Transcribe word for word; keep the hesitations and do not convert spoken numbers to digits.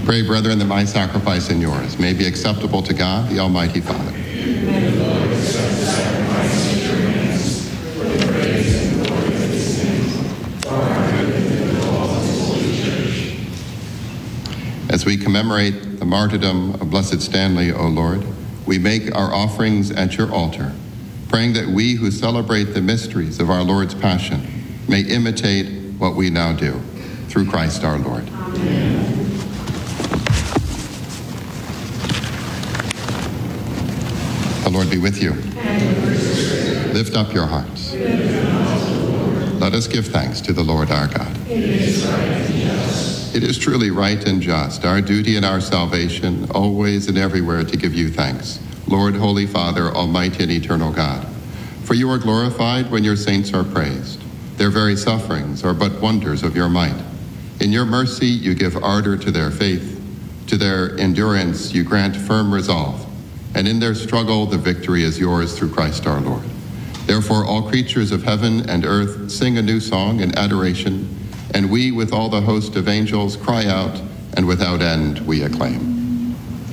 Pray, brethren, that my sacrifice and yours may be acceptable to God, the Almighty Father. As we commemorate the martyrdom of Blessed Stanley, O Lord, we make our offerings at your altar, praying that we who celebrate the mysteries of our Lord's Passion may imitate what we now do. Through Christ our Lord. Amen. The Lord be with you. Amen. Lift up your hearts. Let us give thanks to the Lord our God. It is right and just. It is truly right and just, our duty and our salvation, always and everywhere to give you thanks, Lord, Holy Father, Almighty and eternal God. For you are glorified when your saints are praised. Their very sufferings are but wonders of your might. In your mercy you give ardor to their faith. To their endurance you grant firm resolve. And in their struggle the victory is yours through Christ our Lord. Therefore all creatures of heaven and earth sing a new song in adoration, and we with all the host of angels cry out, and without end we acclaim.